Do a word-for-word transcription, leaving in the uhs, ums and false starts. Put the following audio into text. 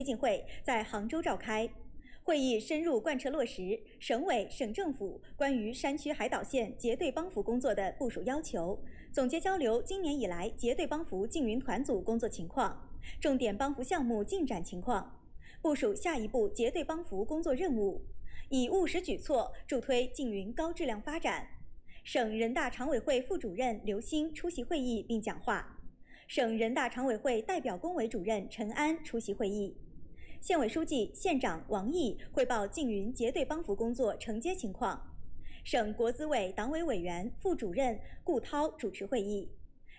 推进会在杭州召开。会议深入贯彻落实省委、省政府关于山区海岛县结对帮扶工作的部署要求，总结交流今年以来结对帮扶缙云团组工作情况、重点帮扶项目进展情况，部署下一步结对帮扶工作任务，以务实举措助推缙云高质量发展。省人大常委会副主任刘星出席会议并讲话，省人大常委会代表工委主任陈安出席会议。县委书记、县长王毅汇报缙云结对帮扶工作承接情况，省国资委党委委员、副主任顾涛主持会议。